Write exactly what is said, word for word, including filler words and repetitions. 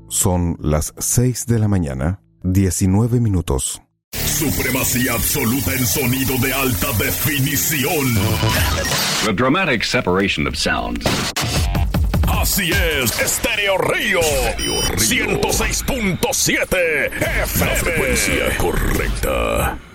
Son las seis de la mañana, diecinueve minutos. Supremacía absoluta en sonido de alta definición. The dramatic separation of sounds. Así es, Estéreo Río, ciento seis punto siete F M. La frecuencia correcta.